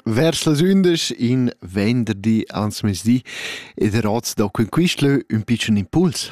Vers las undes in venderdi ans mesdì ed eroz da conquistlo un piccolo impuls.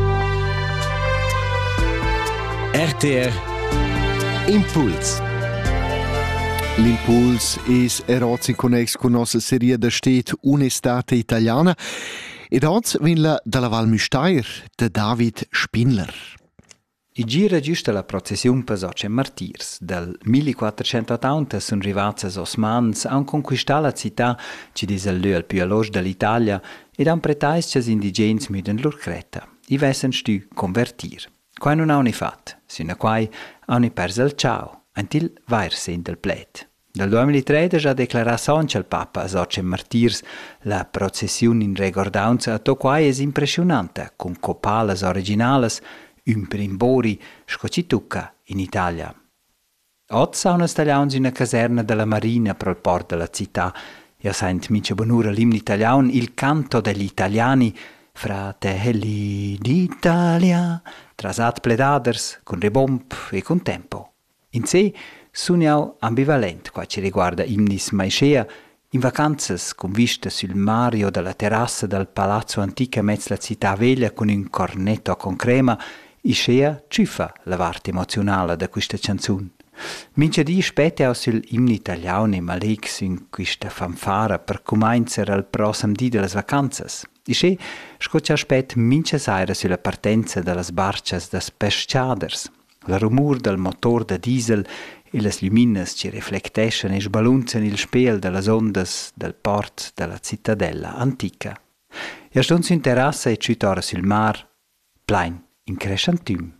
RTR Impuls. L'impuls is eroz in connex con nostra serie da stet Un'estate italiana ed oz vinla dalla Val Müstair de David Spindler. I gira giusta la processiun per Soce Martirs. Dal 1480 sono arrivati gli Osmans, hanno conquistato la città, ci dice il più alloge dell'Italia, ed hanno pretais che gli indigeni muden lor creta. I vessen stu convertir. Quai non hanno fatto, sino a quai hanno perso il ciao, antil vair sen del plet. Dal 2013 ha declarato Sonce il Papa a Soce Martirs la processiun in recordanza a to quai es impressionante, con copales originales, un primbori scocitucca in Italia. Oggi sono stagliati in una caserna della Marina per il porto della città e sento mince bonura l'imno italiano, il canto degli italiani, fratelli d'Italia, trasat pledaders, con rebomp e con tempo. In sé sono ambivalent qua ci riguarda imnis maiscea, in vacanzas con vista sul mare o dalla terrassa del palazzo antico a mezzo la città veglia con un cornetto con crema, Iscea ciuffa la parte emozionale da questa canzone. Mince di spette au sul imno italiano e malex in questa fanfara per cominciare il prossimo dì delle vacanzas. Iscea scoccia aspet mince saira sulla partenza delle barcias des pesciaders. Il rumor del motor da diesel e le lumines ci riflettescono e sbalunzano il spiel delle ondas del port della cittadella antica. E a stonzo in terrassa e ciutora sul mar, plain in crescentum.